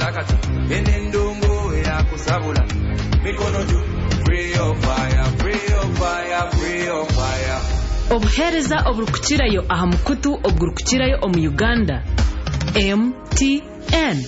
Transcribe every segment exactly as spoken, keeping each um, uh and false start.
Kakati, enendongo ya kusabula. Mikono juu, free your fire, free your fire, free your fire. Obuhereza oburukukirayo aha mukutu oburukukirayo omu Uganda. M T N.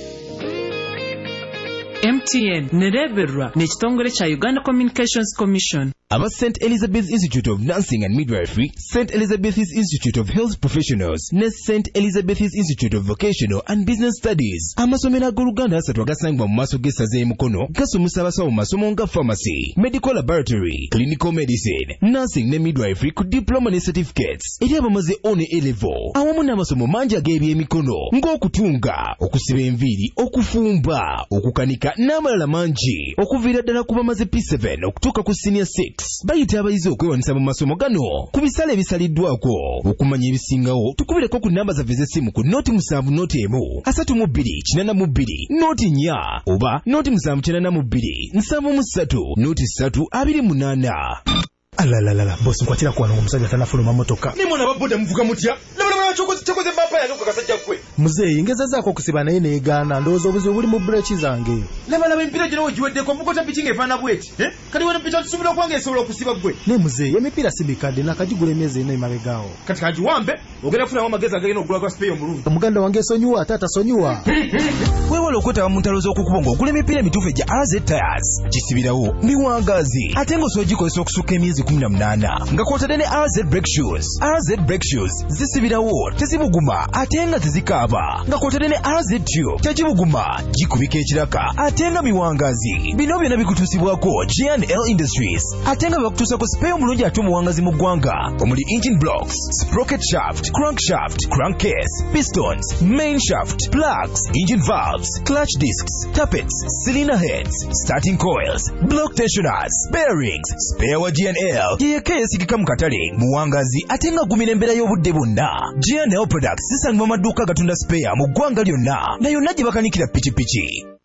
M T N nereberwa n'ekitongole kya Uganda Communications Commission. Aba Saint Elizabeth Institute of Nursing and Midwifery, Saint Elizabeth's Institute of Health Professionals, ne Saint Elizabeth's Institute of Vocational and Business Studies. Amasomero ag'Oluganda asatu agasangibwa mu maaso g'essaza e Mukono gasomesa abasawo mu masomo nga pharmacy, medical laboratory, clinical medicine, nursing ne midwifery ku diploma ne certificates eri abamaze O ne A level. Awamu n'amasomo mangi ag'ebyemikono ng'okutunga, okusiba enviiri, okufumba, okukanika n'amalala mangi okuviira ddala ku bamaze P seven okutuuka ku senior six. Bayita abayizi okwewanisa mu masomo gano ku bisale ebisaliddwako. Okumanya ebisingawo tukubireko ku namba zaffe z'essimu ku noti musanvu noti emu asatu mu bbiri kinana mu bbiri noti nnya oba noti musanvu kinana mu bbiri nsanvu mu ssatu noti ssatu abiri munaana. Alalalala bosi nkwatira kwa omusajja tanafuluma motoka. Ni mwana baboda mvuga mutya? Labala chokoze chokoze mbapa yange ukakasajja kwe. Muzeyi ngeza zako kusiba naye ne Uganda ndozo obuzi buli mu brechi zange. Labala empira gino ojiwedde ko mukota pichinga efana bweti. Eh? Kali wana picha tusubira kwange esobola okusiba gwe. Ne muzeyi emipira sibikade nakajigula emyezi ine imabegawo. Kati kajiwambe ogera funa amagezi agenda ogula kwa spray omulungi. Omuganda wange sonyuwa tata sonyuwa. Weewala okwetaba mu ntalo z'okukubonga ogula emipira emituufu egya R Z Tires. Gisibirawo miwangazi ate ng'osobola okusuka emyezi kumi na munaana nga kwotadde ne R Z Brake Shoes. R Z Brake Shoes zisibirawo tezibuguma ate nga tezikaaba nga kwotadde ne R Z Tube tegibuguma gikubika ekiraka ate nga miwangazi. Bino byonna bikutuusibwako G and L Industries ate nga bakutuusako spare omulungi ate omuwangazi mu ggwanga omuli engine blocks, sprocket shaft, crankshaft, crankcase, pistons, main shaft, plugs, engine valves, clutch discs, tappets, cylinder heads, starting coils, block tensioners, bearings, spare wa G and L yeka yesigika mu katale muwangazi ate nga gumira embeera y'obudde bwonna. G and L Products zisangibwa mu maduuka gatunda spare mu ggwanga lyonna na yonna gye bakanikira pikipiki.